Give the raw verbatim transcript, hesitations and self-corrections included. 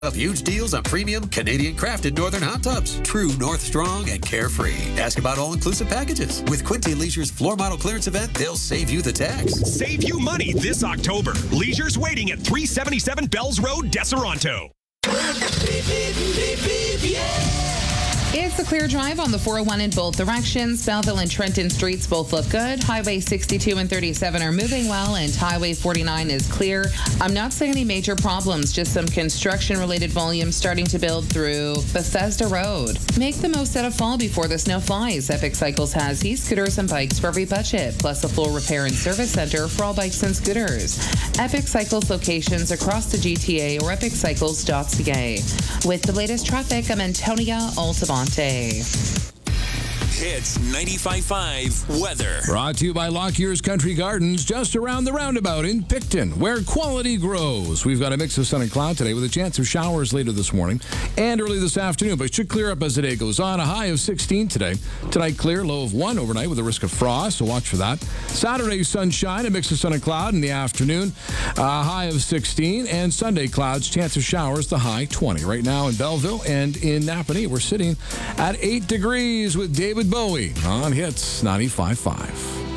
Of huge deals on premium Canadian crafted Northern hot tubs. True North Strong and carefree. Ask about all-inclusive packages. With Quinte Leisure's floor model clearance event, they'll save you the tax. Save you money this October. Leisure's waiting at three seventy-seven Bells Road, Deseronto. It's a clear drive on the four oh one in both directions. Belleville and Trenton Streets both look good. Highway sixty-two and thirty-seven are moving well, and Highway forty-nine is clear. I'm not seeing any major problems, just some construction-related volume starting to build through Bethesda Road. Make the most out of fall before the snow flies. Epic Cycles has e-scooters and bikes for every budget, plus a full repair and service center for all bikes and scooters. Epic Cycles locations across the G T A or epic cycles dot c a. With the latest traffic, I'm Antonia Altamonte. Hits ninety-five point five weather. Brought to you by Lockyear's Country Gardens, just around the roundabout in Picton, where quality grows. We've got a mix of sun and cloud today with a chance of showers later this morning and early this afternoon, but it should clear up as the day goes on. A high of sixteen today. Tonight, clear, low of one overnight with a risk of frost, so watch for that. Saturday, sunshine, a mix of sun and cloud in the afternoon, a high of sixteen, and Sunday, clouds, chance of showers, the high twenty. Right now in Belleville and in Napanee, we're sitting at eight degrees with David Bowie on Hits ninety-five point five.